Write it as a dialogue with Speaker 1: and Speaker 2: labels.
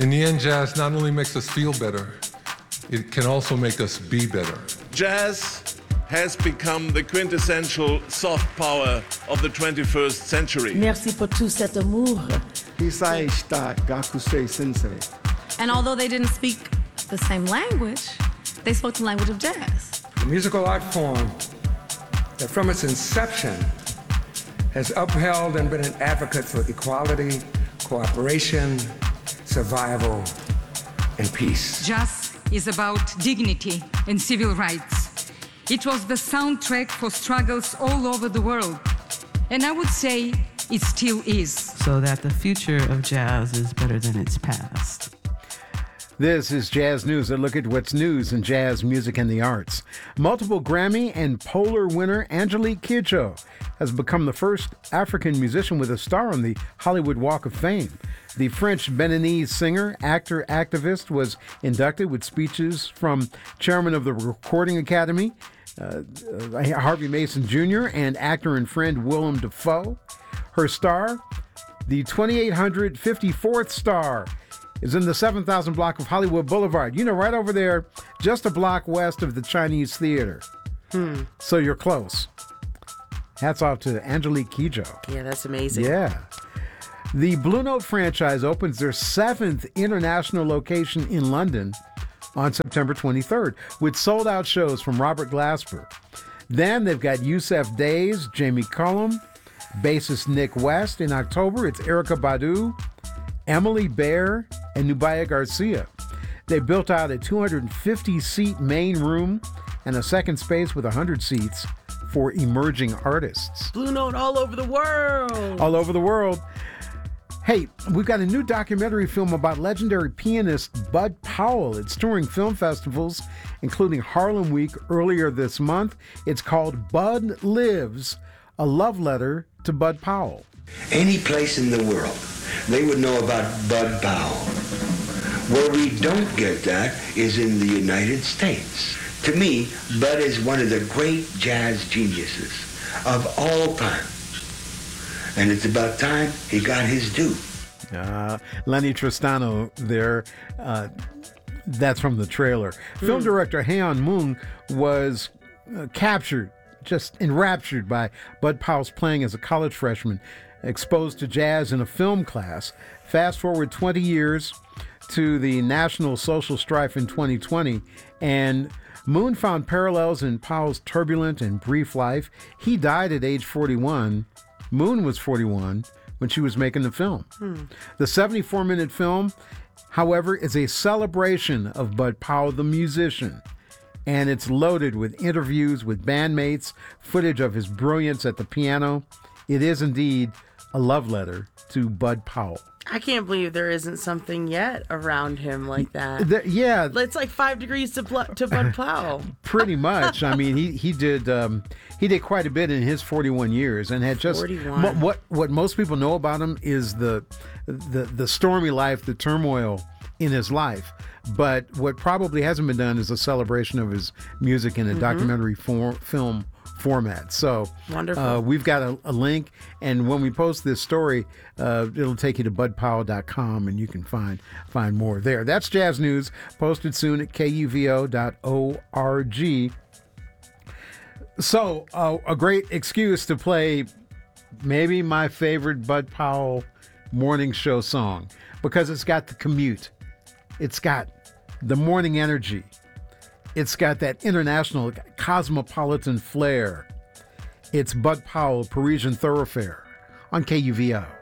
Speaker 1: In the end, jazz not only makes us feel better, it can also make us be better.
Speaker 2: Jazz has become the quintessential soft power of the 21st century.
Speaker 3: Merci pour tout cet amour.
Speaker 4: Hisai shita Gakusei Sensei.
Speaker 5: And although they didn't speak the same language, they spoke the language of jazz.
Speaker 6: The musical art form that from its inception has upheld and been an advocate for equality, cooperation, survival, and peace.
Speaker 7: Jazz is about dignity and civil rights. It was the soundtrack for struggles all over the world. And I would say it still is.
Speaker 8: So that the future of jazz is better than its past.
Speaker 9: This is Jazz News, a look at what's news in jazz, music, and the arts. Multiple Grammy and Polar winner Angelique Kidjo has become the first African musician with a star on the Hollywood Walk of Fame. The French Beninese singer, actor, activist was inducted with speeches from Chairman of the Recording Academy, Harvey Mason Jr., and actor and friend Willem Dafoe. Her star, the 2854th star, is in the 7000 block of Hollywood Boulevard. You know, right over there, just a block west of the Chinese Theater. So you're close. Hats off to Angelique Kidjo.
Speaker 10: Yeah, that's amazing.
Speaker 9: Yeah. The Blue Note franchise opens their 7th international location in London on September 23rd with sold-out shows from Robert Glasper. Then they've got Yusef Days, Jamie Cullum, bassist Nick West. In October, it's Erykah Badu, Emily Baer, and Nubia Garcia. They built out a 250-seat main room and a second space with 100 seats for emerging artists.
Speaker 10: Blue Note all over the world.
Speaker 9: All over the world. Hey, we've got a new documentary film about legendary pianist Bud Powell. It's touring film festivals, including Harlem Week earlier this month. It's called Bud Lives, a love letter to Bud Powell.
Speaker 11: Any place in the world, they would know about Bud Powell. Where we don't get that is in the United States. To me, Bud is one of the great jazz geniuses of all time. And it's about time he got his due.
Speaker 9: Lenny Tristano there. That's from the trailer. Film director Haeyeon Moon was captured, just enraptured by Bud Powell's playing as a college freshman, exposed to jazz in a film class. Fast forward 20 years to the national social strife in 2020, and Moon found parallels in Powell's turbulent and brief life. He died at age 41. Moon was 41 when she was making the film. The 74-minute film, however, is a celebration of Bud Powell, the musician, and it's loaded with interviews with bandmates, footage of his brilliance at the piano. It is indeed a love letter to Bud Powell.
Speaker 10: I can't believe there isn't something yet around him like that.
Speaker 9: Yeah.
Speaker 10: It's like 5 degrees to Bud Powell.
Speaker 9: Pretty much. I mean, he did quite a bit in his 41 years and had just
Speaker 10: 41.
Speaker 9: What most people know about him is the stormy life, the turmoil in his life. But what probably hasn't been done is a celebration of his music in a documentary film format. So
Speaker 10: wonderful.
Speaker 9: We've got a link, and when we post this story, it'll take you to budpowell.com, and you can find more there. That's Jazz News, posted soon at kuvo.org. So a great excuse to play maybe my favorite Bud Powell morning show song, because it's got the commute, it's got the morning energy, it's got that international cosmopolitan flair. It's Bud Powell, Parisian Thoroughfare on KUVO.